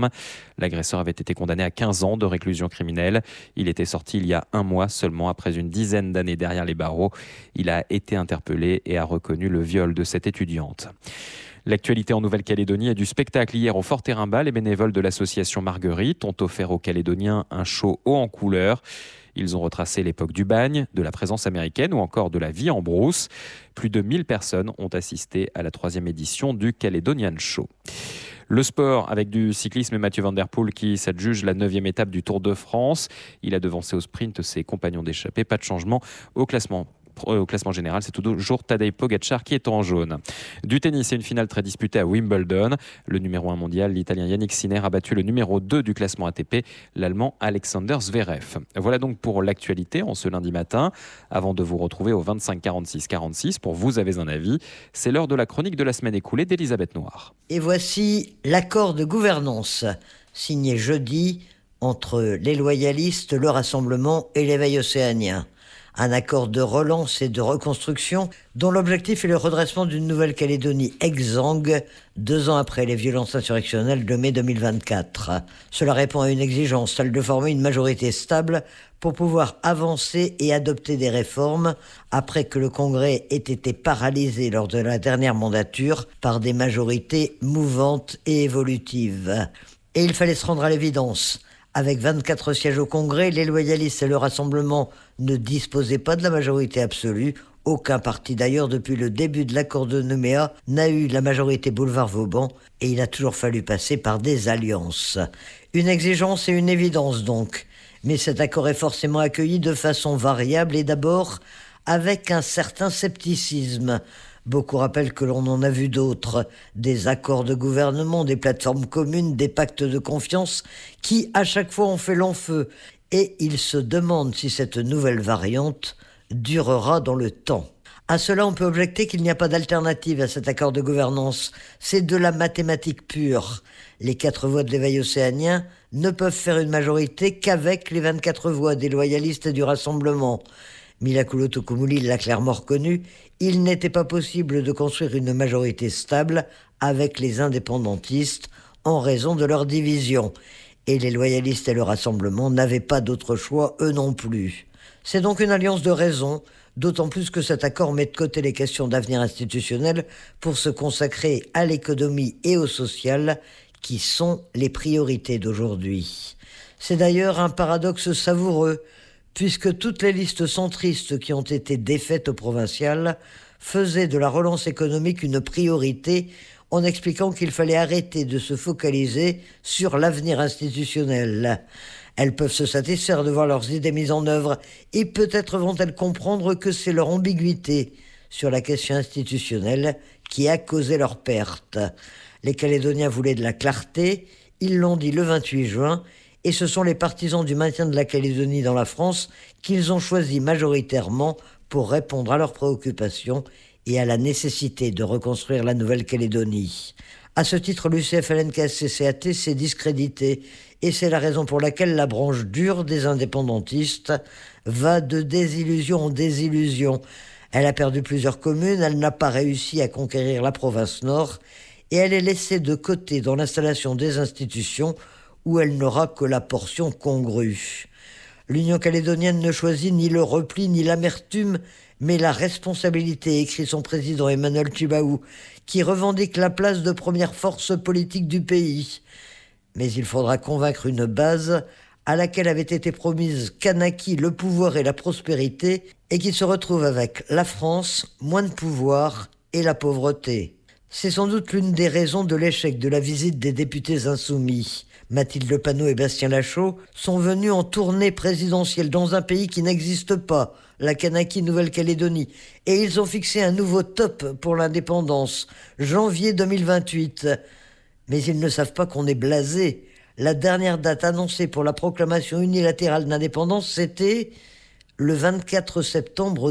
ferme. L'agresseur avait été condamné à 15 ans de réclusion criminelle. Il était sorti il y a un mois seulement, après une dizaine d'années derrière les barreaux. Il a été interpellé et a reconnu le viol de cette étudiante. L'actualité en Nouvelle-Calédonie est du spectacle. Hier, au Fort Terrimba, les bénévoles de l'association Marguerite ont offert aux Calédoniens un show haut en couleurs. Ils ont retracé l'époque du bagne, de la présence américaine ou encore de la vie en brousse. Plus de 1000 personnes ont assisté à la 3e édition du Caledonian Show. Le sport avec du cyclisme et Mathieu Van Der Poel qui s'adjuge la 9e étape du Tour de France. Il a devancé au sprint ses compagnons d'échappée. Pas de changement au classement général, c'est toujours Tadej Pogačar qui est en jaune. Du tennis, c'est une finale très disputée à Wimbledon. Le numéro 1 mondial, l'Italien Yannick Sinner, a battu le numéro 2 du classement ATP, l'Allemand Alexander Zverev. Voilà donc pour l'actualité en ce lundi matin. Avant de vous retrouver au 25 46 46 pour Vous avez un avis, c'est l'heure de la chronique de la semaine écoulée d'Elisabeth Noir. Et voici l'accord de gouvernance signé jeudi entre les loyalistes, le Rassemblement et l'éveil océanien. Un accord de relance et de reconstruction dont l'objectif est le redressement d'une Nouvelle-Calédonie exsangue 2 ans après les violences insurrectionnelles de mai 2024. Cela répond à une exigence, celle de former une majorité stable pour pouvoir avancer et adopter des réformes après que le Congrès ait été paralysé lors de la dernière mandature par des majorités mouvantes et évolutives. Et il fallait se rendre à l'évidence. Avec 24 sièges au Congrès, les loyalistes et le Rassemblement ne disposaient pas de la majorité absolue. Aucun parti d'ailleurs, depuis le début de l'accord de Nouméa, n'a eu la majorité boulevard Vauban et il a toujours fallu passer par des alliances. Une exigence et une évidence donc. Mais cet accord est forcément accueilli de façon variable et d'abord avec un certain scepticisme. Beaucoup rappellent que l'on en a vu d'autres, des accords de gouvernement, des plateformes communes, des pactes de confiance qui, à chaque fois, ont fait long feu. Et ils se demandent si cette nouvelle variante durera dans le temps. À cela, on peut objecter qu'il n'y a pas d'alternative à cet accord de gouvernance. C'est de la mathématique pure. Les 4 voix de l'éveil océanien ne peuvent faire une majorité qu'avec les 24 voix des loyalistes et du Rassemblement. Mila Kulo-Tukumuli l'a clairement reconnu, il n'était pas possible de construire une majorité stable avec les indépendantistes en raison de leur division. Et les loyalistes et le Rassemblement n'avaient pas d'autre choix, eux non plus. C'est donc une alliance de raison, d'autant plus que cet accord met de côté les questions d'avenir institutionnel pour se consacrer à l'économie et au social, qui sont les priorités d'aujourd'hui. C'est d'ailleurs un paradoxe savoureux, puisque toutes les listes centristes qui ont été défaites au provincial faisaient de la relance économique une priorité en expliquant qu'il fallait arrêter de se focaliser sur l'avenir institutionnel. Elles peuvent se satisfaire de voir leurs idées mises en œuvre et peut-être vont-elles comprendre que c'est leur ambiguïté sur la question institutionnelle qui a causé leur perte. Les Calédoniens voulaient de la clarté, ils l'ont dit le 28 juin, et ce sont les partisans du maintien de la Calédonie dans la France qu'ils ont choisi majoritairement pour répondre à leurs préoccupations et à la nécessité de reconstruire la Nouvelle-Calédonie. À ce titre, l'UCF-LNKS-CCAT s'est discrédité et c'est la raison pour laquelle la branche dure des indépendantistes va de désillusion en désillusion. Elle a perdu plusieurs communes, elle n'a pas réussi à conquérir la province Nord et elle est laissée de côté dans l'installation des institutions où elle n'aura que la portion congrue. L'Union calédonienne ne choisit ni le repli ni l'amertume, mais la responsabilité, écrit son président Emmanuel Tjibaou, qui revendique la place de première force politique du pays. Mais il faudra convaincre une base à laquelle avait été promise Kanaki, le pouvoir et la prospérité, et qui se retrouve avec la France, moins de pouvoir et la pauvreté. C'est sans doute l'une des raisons de l'échec de la visite des députés insoumis. Mathilde Le Panneau et Bastien Lachaud sont venus en tournée présidentielle dans un pays qui n'existe pas, la Kanaki Nouvelle-Calédonie, et ils ont fixé un nouveau top pour l'indépendance, janvier 2028. Mais ils ne savent pas qu'on est blasé. La dernière date annoncée pour la proclamation unilatérale d'indépendance, c'était le 24 septembre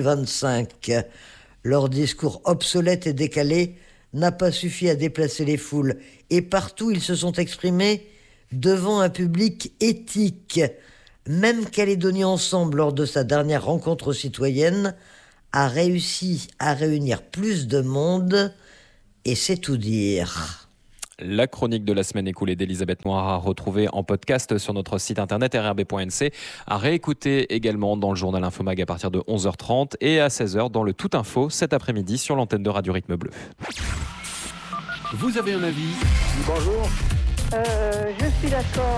2025. Leur discours obsolète et décalé n'a pas suffi à déplacer les foules. Et partout, ils se sont exprimés devant un public éthique. Même Calédonie Ensemble, lors de sa dernière rencontre citoyenne, a réussi à réunir plus de monde, et c'est tout dire. La chronique de la semaine écoulée d'Elisabeth Noir à retrouver en podcast sur notre site internet rrb.nc, à réécouter également dans le journal Infomag à partir de 11h30 et à 16h dans le Tout Info cet après-midi sur l'antenne de Radio Rythme Bleu. Vous avez un avis ? Bonjour. Je suis d'accord.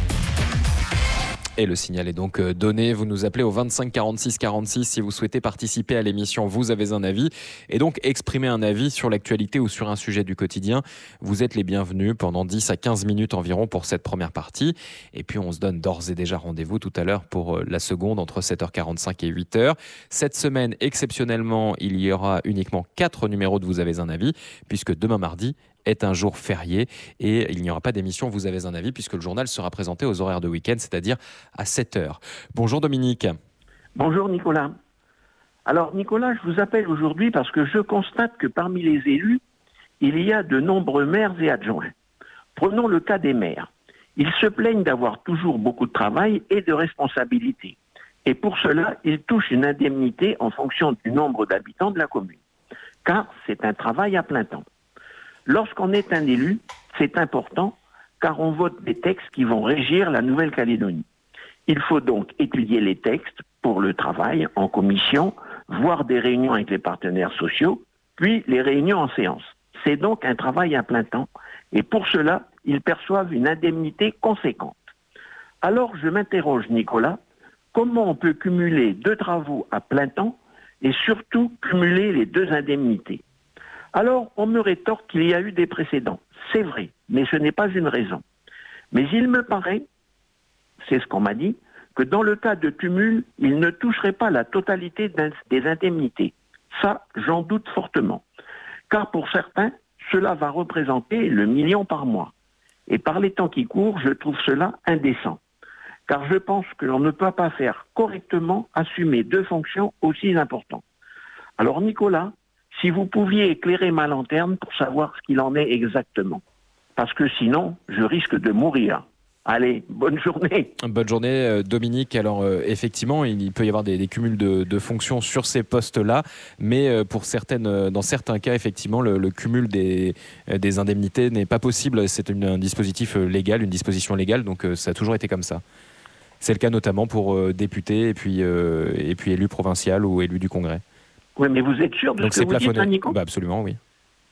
Et le signal est donc donné. Vous nous appelez au 25 46 46 si vous souhaitez participer à l'émission. Vous avez un avis et donc exprimer un avis sur l'actualité ou sur un sujet du quotidien. Vous êtes les bienvenus pendant 10 à 15 minutes environ pour cette première partie. Et puis on se donne d'ores et déjà rendez-vous tout à l'heure pour la seconde entre 7h45 et 8h. Cette semaine, exceptionnellement, il y aura uniquement 4 numéros de Vous avez un avis puisque demain mardi est un jour férié et il n'y aura pas d'émission Vous avez un avis puisque le journal sera présenté aux horaires de week-end, c'est-à-dire à 7h. Bonjour Dominique. Bonjour Nicolas. Alors Nicolas, je vous appelle aujourd'hui parce que je constate que parmi les élus, il y a de nombreux maires et adjoints. Prenons le cas des maires. Ils se plaignent d'avoir toujours beaucoup de travail et de responsabilités. Et pour cela, ils touchent une indemnité en fonction du nombre d'habitants de la commune. Car c'est un travail à plein temps. Lorsqu'on est un élu, c'est important car on vote des textes qui vont régir la Nouvelle-Calédonie. Il faut donc étudier les textes pour le travail en commission, voire des réunions avec les partenaires sociaux, puis les réunions en séance. C'est donc un travail à plein temps et pour cela, ils perçoivent une indemnité conséquente. Alors je m'interroge Nicolas, comment on peut cumuler 2 travaux à plein temps et surtout cumuler les 2 indemnités ? Alors, on me rétorque qu'il y a eu des précédents. C'est vrai, mais ce n'est pas une raison. Mais il me paraît, c'est ce qu'on m'a dit, que dans le cas de cumul, il ne toucherait pas la totalité des indemnités. Ça, j'en doute fortement. Car pour certains, cela va représenter le million par mois. Et par les temps qui courent, je trouve cela indécent. Car je pense que l'on ne peut pas faire correctement assumer 2 fonctions aussi importantes. Alors Nicolas, si vous pouviez éclairer ma lanterne pour savoir ce qu'il en est exactement. Parce que sinon, je risque de mourir. Allez, bonne journée. Bonne journée Dominique. Alors effectivement, il peut y avoir des cumuls de fonctions sur ces postes-là, mais dans certains cas, effectivement, le cumul des indemnités n'est pas possible. C'est un dispositif légal, une disposition légale, donc ça a toujours été comme ça. C'est le cas notamment pour députés et puis élus provinciaux ou élus du Congrès. Oui, mais vous êtes sûr de donc ce que vous dites, Nico ? Absolument, oui.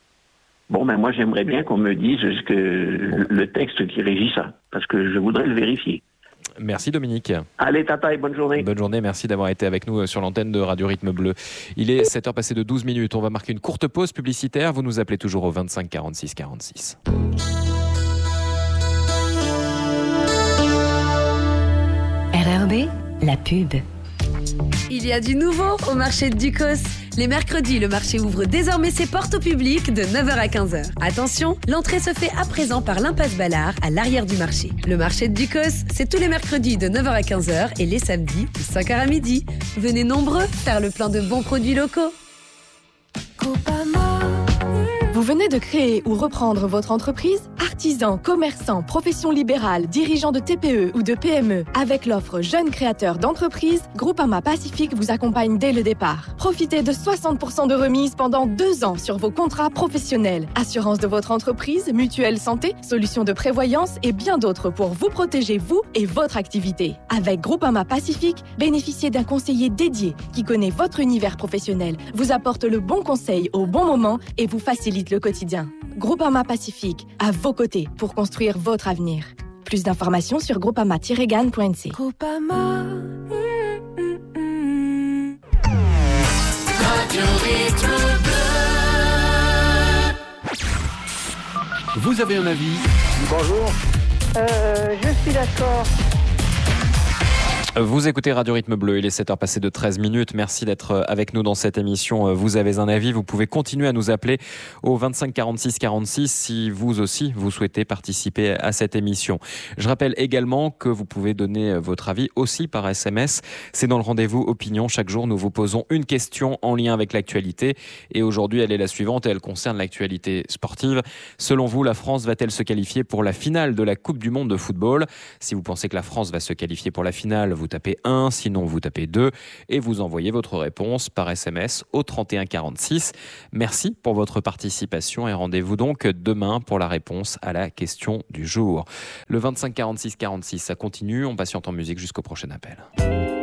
Bon, moi j'aimerais bien qu'on me dise le texte qui régit ça, parce que je voudrais le vérifier. Merci Dominique. Allez, tata et bonne journée. Bonne journée, merci d'avoir été avec nous sur l'antenne de Radio Rythme Bleu. Il est 7h passé de 12 minutes, on va marquer une courte pause publicitaire. Vous nous appelez toujours au 25 46 46. RRB, la pub. Il y a du nouveau au marché de Ducos. Les mercredis, le marché ouvre désormais ses portes au public de 9h à 15h. Attention, l'entrée se fait à présent par l'impasse Ballard à l'arrière du marché. Le marché de Ducos, c'est tous les mercredis de 9h à 15h et les samedis de 5h à midi. Venez nombreux faire le plein de bons produits locaux. Vous venez de créer ou reprendre votre entreprise ? Artisans, commerçants, professions libérales, dirigeants de TPE ou de PME. Avec l'offre Jeunes créateurs d'entreprise, Groupama Pacifique vous accompagne dès le départ. Profitez de 60% de remise pendant 2 ans sur vos contrats professionnels. Assurance de votre entreprise, mutuelle santé, solutions de prévoyance et bien d'autres pour vous protéger, vous et votre activité. Avec Groupama Pacifique, bénéficiez d'un conseiller dédié qui connaît votre univers professionnel, vous apporte le bon conseil au bon moment et vous facilite le quotidien. Groupama Pacifique, à vos côtés pour construire votre avenir. Plus d'informations sur groupama-gan.nc. Groupama. Radio Rythme Bleu. Vous avez un avis ? Bonjour. Je suis d'accord. Vous écoutez Radio Rythme Bleu, il est 7h passé de 13 minutes. Merci d'être avec nous dans cette émission. Vous avez un avis, vous pouvez continuer à nous appeler au 25 46 46 si vous aussi vous souhaitez participer à cette émission. Je rappelle également que vous pouvez donner votre avis aussi par SMS. C'est dans le rendez-vous opinion. Chaque jour, nous vous posons une question en lien avec l'actualité. Et aujourd'hui, elle est la suivante et elle concerne l'actualité sportive. Selon vous, la France va-t-elle se qualifier pour la finale de la Coupe du Monde de football ? Si vous pensez que la France va se qualifier pour la finale, vous vous tapez 1, sinon vous tapez 2 et vous envoyez votre réponse par SMS au 31 46. Merci pour votre participation et rendez-vous donc demain pour la réponse à la question du jour. Le 25 46 46, ça continue, on patiente en musique jusqu'au prochain appel.